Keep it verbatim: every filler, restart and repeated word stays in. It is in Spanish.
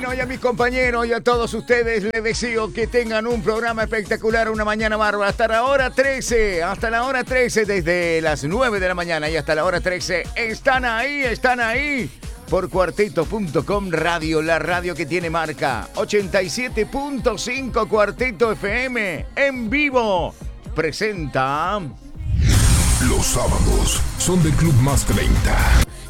Bueno, y a mis compañeros y a todos ustedes les deseo que tengan un programa espectacular, una mañana bárbara. Hasta la hora trece, hasta la hora trece, desde las nueve de la mañana y hasta la hora trece. Están ahí, están ahí. Por cuarteto punto com Radio, la radio que tiene marca. ochenta y siete punto cinco Cuarteto F M, en vivo. Presenta... Los sábados son de Club Más treinta.